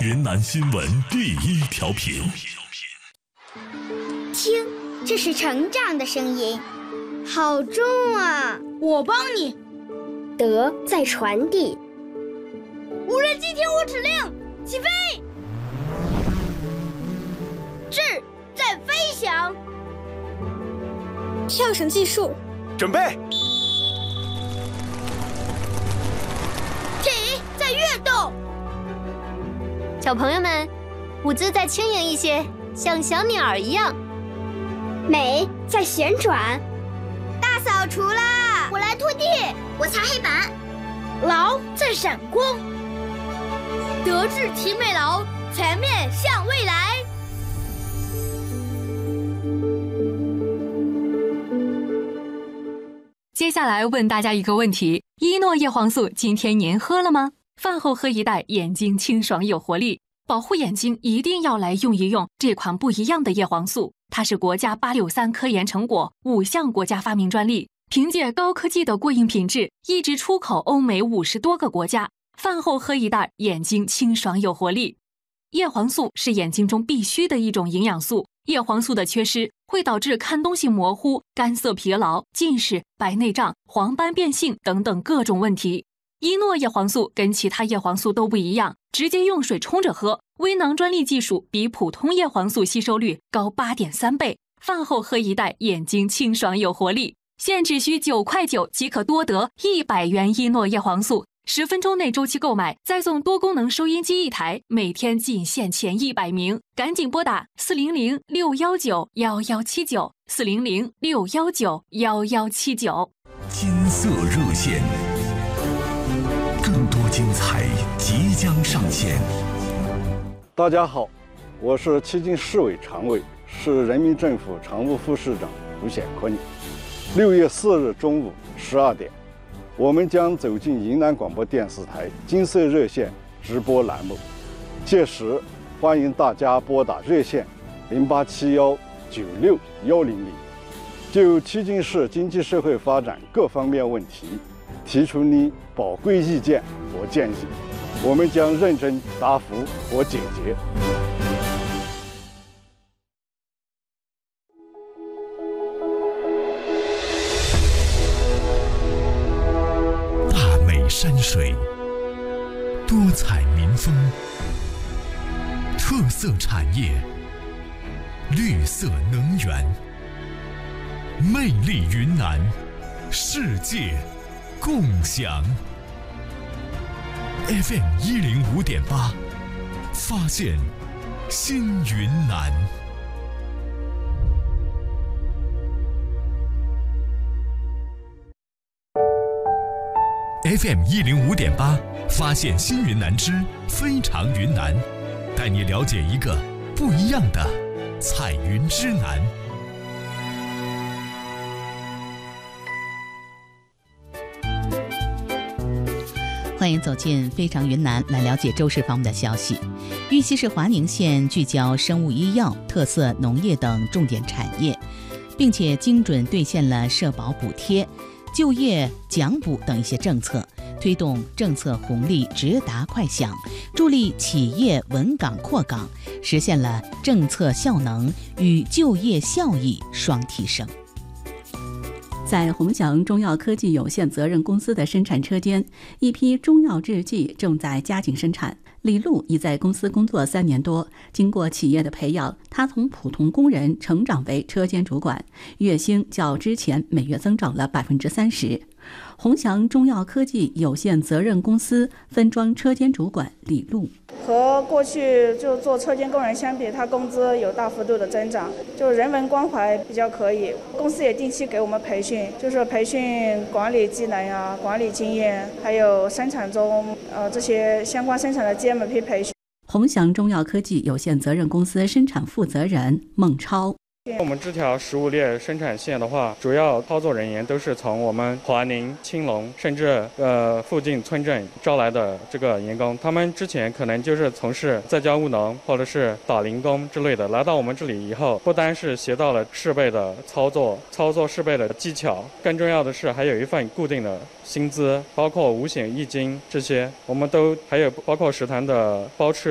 云南新闻第一调频。 听，这是成长的声音，好重啊！ 我帮你。 德在传递。 无人机听我指令，起飞。智在飞翔。 跳绳技术， 准备。 体在跃动。 小朋友们，舞姿再轻盈一些，像小鸟一样。 美在旋转。 大扫除啦！ 我来拖地， 我擦黑板。 劳在闪光。德智体美劳，全面向未来。 接下来问大家一个问题：依诺叶黄素今天您喝了吗？饭后喝一袋，眼睛清爽有活力。保护眼睛一定要来用一用这款不一样的叶黄素，它是国家863科研成果，5项国家发明专利，凭借高科技的过硬品质，一直出口欧美50多个国家。饭后喝一袋，眼睛清爽有活力。叶黄素是眼睛中必须的一种营养素，叶黄素的缺失会导致看东西模糊、干涩疲劳、近视、白内障、黄斑变性等等各种问题。依诺叶黄素跟其他叶黄素都不一样，直接用水冲着喝，微囊专利技术比普通叶黄素吸收率高8.3倍。饭后喝一袋，眼睛清爽有活力。现只需9.9块即可多得100元依诺叶黄素，10分钟内周期购买，再送多功能收音机1台，每天仅限前100名，赶紧拨打400-619-1179，400-619-1179。 金色热线，更多精彩即将上线。 大家好，我是迄今市委常委，市人民政府常务副市长胡显坤。6月4日中午12点，我们将走进云南广播电视台金色热线直播栏目，届时欢迎大家拨打热线0871961100，就迄今市经济社会发展各方面问题提出你宝贵意见和建议，我们将认真答复和解决。 大美山水，多彩民风，特色产业，绿色能源，魅力云南，世界共享。FM 105.8，发现新云南。FM 105.8，发现新云南之非常云南，带你了解一个不一样的彩云之南。 欢迎走进非常云南，来了解周市方面的消息。玉溪市华宁县聚焦生物医药、特色农业等重点产业，并且精准兑现了社保补贴、就业奖补等一些政策，推动政策红利直达快享，助力企业稳岗扩岗，实现了政策效能与就业效益双提升。 在鸿翔中药科技有限责任公司的生产车间，一批中药制剂正在加紧生产。李璐已在公司工作3年多，经过企业的培养，他从普通工人成长为车间主管，月薪较之前每月增长了30%。鸿翔中药科技有限责任公司分装车间主管李璐， 和过去就做车间工人相比，他工资有大幅度的增长，就人文关怀比较可以。公司也定期给我们培训，就是培训管理技能啊、管理经验，还有生产中这些相关生产的 GMP 培训。 鸿翔中药科技有限责任公司生产负责人孟超。 我们这条食物链生产线的话，主要操作人员都是从我们华宁、青龙，甚至附近村镇招来的这个员工。他们之前可能就是从事在家务农或者是打零工之类的，来到我们这里以后，不单是学到了设备的操作设备的技巧，更重要的是还有一份固定的薪资，包括五险一金这些，我们都还有包括食堂的包吃。